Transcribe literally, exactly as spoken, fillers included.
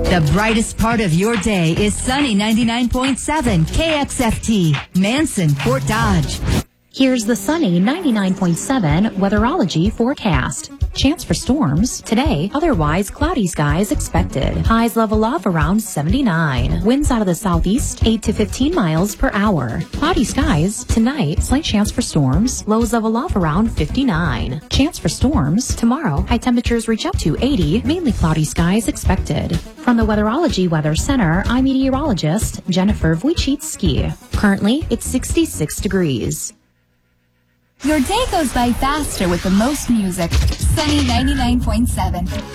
The brightest part of your day is Sunny ninety-nine point seven K X F T, Manson, Fort Dodge. Here's the Sunny ninety-nine point seven Weatherology forecast. Chance for storms today, otherwise cloudy skies expected. Highs level off around seventy-nine. Winds out of the southeast, eight to fifteen miles per hour. Cloudy skies tonight, slight chance for storms. Lows level off around fifty-nine. Chance for storms tomorrow, high temperatures reach up to eighty. Mainly cloudy skies expected. From the Weatherology Weather Center, I'm meteorologist Jennifer Wojcicki. Currently, it's sixty-six degrees. Your day goes by faster with the most music. Sunny ninety-nine point seven.